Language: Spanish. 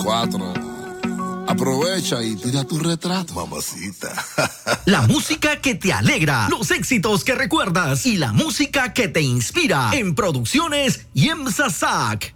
4. Aprovecha y tira tu retrato. Mamacita. La música que te alegra, los éxitos que recuerdas y la música que te inspira en Producciones Yemsa Sac.